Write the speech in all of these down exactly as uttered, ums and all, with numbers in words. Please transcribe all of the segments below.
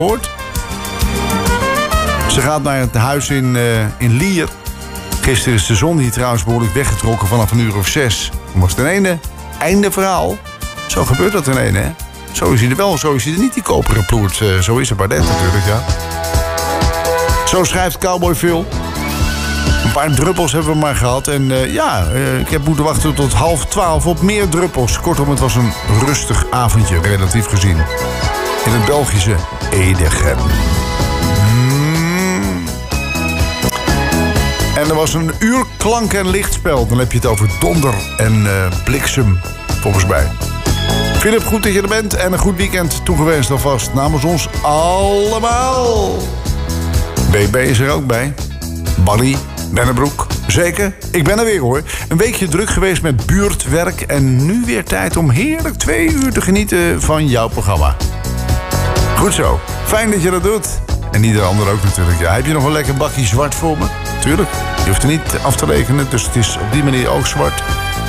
hoort. Ze gaat naar het huis in, uh, in Lier. Gisteren is de zon hier trouwens behoorlijk weggetrokken vanaf een uur of zes. Dan was het een ene. Einde verhaal. Zo gebeurt dat in ene, hè? Zo is hij er wel, zo is hij er niet, die koperen ploert. Uh, zo is het maar net natuurlijk, ja. Zo schrijft Cowboy Phil. Een paar druppels hebben we maar gehad. En uh, ja, uh, ik heb moeten wachten tot half twaalf op meer druppels. Kortom, het was een rustig avondje, relatief gezien. In het Belgische Edegem. Mm. En er was een uur klank- en lichtspel. Dan heb je het over donder en uh, bliksem, volgens mij. Philip, goed dat je er bent en een goed weekend toegewenst alvast namens ons allemaal. B B is er ook bij. Barry, Bennebroek, zeker. Ik ben er weer hoor. Een weekje druk geweest met buurtwerk en nu weer tijd om heerlijk twee uur te genieten van jouw programma. Goed zo. Fijn dat je dat doet. En ieder ander ook natuurlijk. Ja, heb je nog een lekker bakje zwart voor me? Tuurlijk. Je hoeft er niet af te rekenen, dus het is op die manier ook zwart.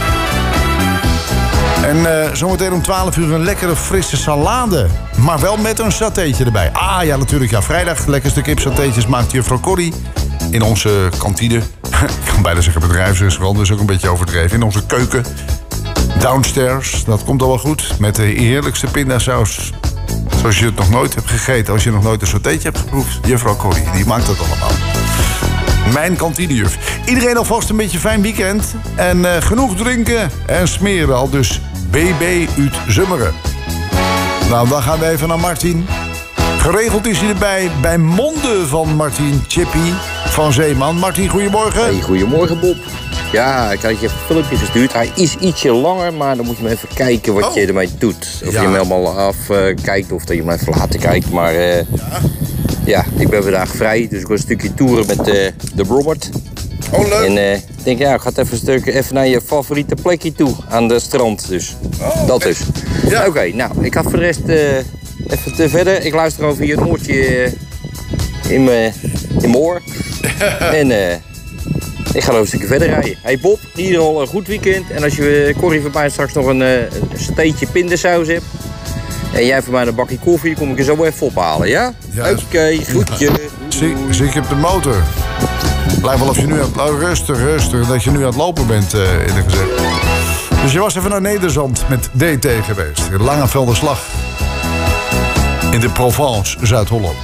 En uh, zometeen om twaalf uur een lekkere frisse salade. Maar wel met een satéetje erbij. Ah ja, natuurlijk. Ja, vrijdag lekkerste kipsatéetjes maakt juffrouw Corrie. In onze kantine. Ik kan bijna zeggen bedrijfsrestaurant, dus ook een beetje overdreven. In onze keuken. Downstairs. Dat komt al wel goed. Met de heerlijkste pindasaus. Zoals je het nog nooit hebt gegeten. Als je nog nooit een satéetje hebt geproefd. Juffrouw Corrie, die maakt dat allemaal. Mijn kantinejuf. Iedereen alvast een beetje fijn weekend. En uh, genoeg drinken en smeren. Al dus B B uit Zummeren. Nou, dan gaan we even naar Martin. Geregeld is hij erbij bij monden van Martin Chippy van Zeeman. Martin, goedemorgen. Hey, goedemorgen Bob. Ja, ik had je even een filmpje gestuurd. Hij is ietsje langer, maar dan moet je maar even kijken wat oh. je ermee doet. Of ja. je hem helemaal afkijkt uh, of dat je hem even later kijkt. Maar uh, ja. ja, ik ben vandaag vrij, dus ik ga een stukje toeren met uh, de Robert. Oh, leuk. En uh, ik denk, ja, ik ga even een stukje even naar je favoriete plekje toe aan de strand. Dus oh, dat dus. Ja. Oké, okay, nou, ik ga voor de rest uh, even te verder. Ik luister over je een oortje uh, in mijn oor. en uh, ik ga nog een stukje verder rijden. Hey Bob, in ieder geval een goed weekend. En als je uh, Corrie voor mij straks nog een, uh, een satéetje pindasaus hebt. En jij voor mij een bakje koffie, kom ik er zo even ophalen, ja? ja Oké, okay, goedje. Zie, zie ik op de motor. Blijf wel of je nu aan het... Oh, rustig, rustig. Dat je nu aan het lopen bent, uh, eerlijk gezegd. Dus je was even naar Nederzand met D T geweest. Langevelderslag. In de Provence, Zuid-Holland.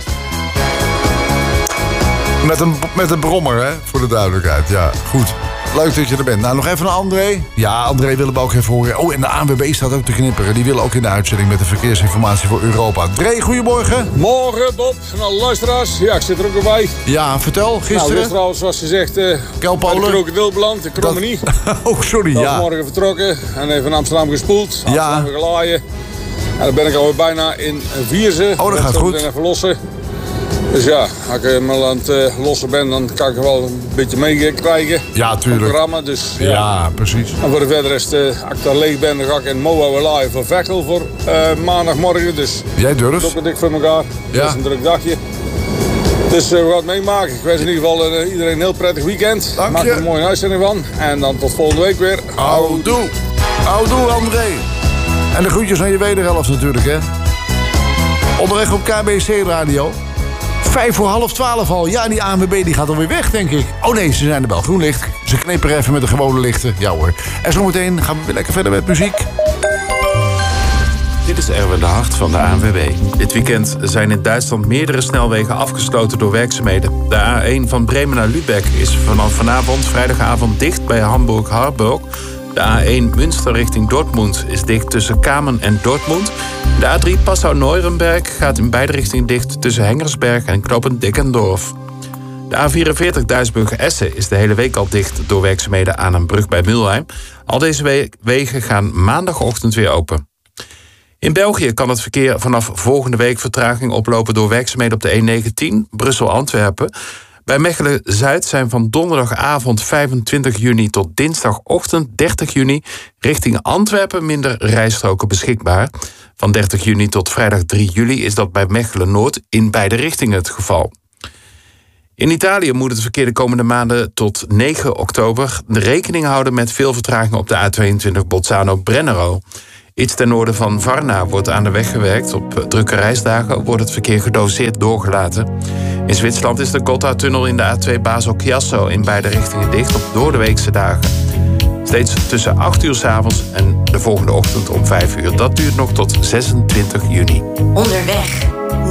Met een, met een brommer, hè? Voor de duidelijkheid. Ja, goed. Leuk dat je er bent. Nou, nog even naar André. Ja, André willen we ook even horen. Oh, en de A N W B staat ook te knipperen. Die willen ook in de uitzending met de verkeersinformatie voor Europa. André, goedemorgen. Morgen, Bob. En alle luisteraars. Ja, ik zit er ook bij. Ja, vertel. Gisteren. Nou, trouwens, zoals gezegd, uh, Kelpolen. de krokodil beland. Ik krom me niet. Oh, sorry, ja. Vanmorgen vertrokken en even naar Amsterdam gespoeld. Amsterdam ja. gelaaien. En dan ben ik alweer bijna in Vierze. Oh, dat gaat goed. En even lossen. Dus ja, als ik helemaal aan het uh, lossen ben, dan kan ik er wel een beetje meekrijgen. Ja, tuurlijk. Het programma, dus, ja. ja, precies. En voor de verder rest, uh, als ik daar leeg ben, dan ga ik in Moa live voor Vechel voor uh, maandagmorgen. Dus jij durft? Dat is ook dik voor elkaar. Ja. Dat is een druk dagje. Dus uh, we gaan het meemaken. Ik wens in ieder geval uh, iedereen een heel prettig weekend. Dank Maak je. er een mooie uitzending van. En dan tot volgende week weer. Houdoe. Houdoe, André. En de groetjes aan je wederhelft natuurlijk, hè. Onderweg op K B C Radio. Vijf voor half twaalf al. Ja, die A N W B die gaat alweer weg, denk ik. Oh nee, ze zijn er wel. Groen licht. Ze knipperen even met de gewone lichten. Ja hoor. En zometeen gaan we weer lekker verder met muziek. Dit is Erwin de Hart van de A N W B. Dit weekend zijn in Duitsland meerdere snelwegen afgesloten door werkzaamheden. De A één van Bremen naar Lübeck is vanaf vanavond vrijdagavond dicht bij Hamburg-Harburg. De A één Münster richting Dortmund is dicht tussen Kamen en Dortmund. De A drie Passau-Neurenberg gaat in beide richtingen dicht tussen Hengersberg en knooppunt Dickendorf. De A vierenveertig Duisburg-Essen is de hele week al dicht door werkzaamheden aan een brug bij Mulheim. Al deze wegen gaan maandagochtend weer open. In België kan het verkeer vanaf volgende week vertraging oplopen door werkzaamheden op de E negentien Brussel-Antwerpen. Bij Mechelen-Zuid zijn van donderdagavond vijfentwintig juni tot dinsdagochtend dertig juni richting Antwerpen minder rijstroken beschikbaar. Van dertig juni tot vrijdag drie juli is dat bij Mechelen-Noord in beide richtingen het geval. In Italië moet het verkeer de komende maanden tot negen oktober rekening houden met veel vertragingen op de A tweeëntwintig Bolzano-Brennero. Iets ten noorden van Varna wordt aan de weg gewerkt. Op drukke reisdagen wordt het verkeer gedoseerd doorgelaten. In Zwitserland is de Gotthardtunnel in de A twee Basel-Chiasso in beide richtingen dicht op doordeweekse dagen. Steeds tussen acht uur 's avonds en de volgende ochtend om vijf uur. Dat duurt nog tot zesentwintig juni. Onderweg.